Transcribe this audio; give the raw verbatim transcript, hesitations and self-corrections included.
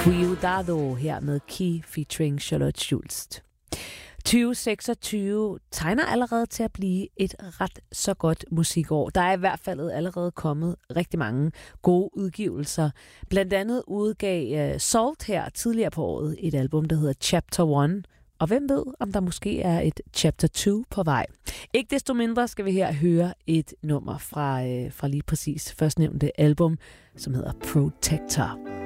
Cuidado her med Key featuring Charlotte Schulz. tyve seksogtyve tegner allerede til at blive et ret så godt musikår. Der er i hvert fald allerede kommet rigtig mange gode udgivelser. Blandt andet udgav Salt her tidligere på året et album, der hedder Chapter et. Og hvem ved, om der måske er et Chapter to på vej. Ikke desto mindre skal vi her høre et nummer fra, øh, fra lige præcis førstnævnte album, som hedder Protector.